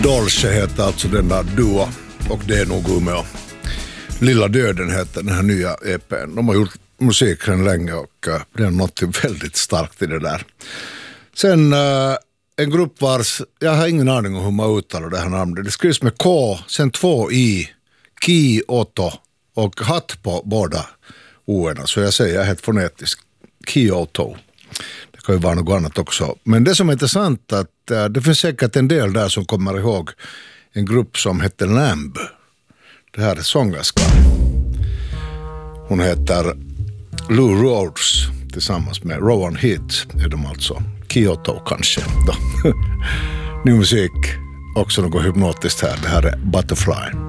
Dolce heter alltså den där duo, och det är nog Umeå. Lilla döden heter den här nya EPn. De har gjort musiken länge och det är något väldigt starkt i det där. Sen en grupp vars, jag har ingen aning om hur man uttalar det här namnet. Det skrivs med K, sen 2 I, Kyoto och hatt på båda orden. Så jag säger helt fonetiskt Kyoto. Det kan ju vara något annat också. Men det som är intressant är att det finns säkert en del där som kommer ihåg en grupp som heter Lamb. Det här är sångerskan. Hon heter Lou Rhodes tillsammans med Rowan Heath är de alltså. Kyoto kanske då. Ny musik, också något hypnotiskt här. Det här är Butterfly.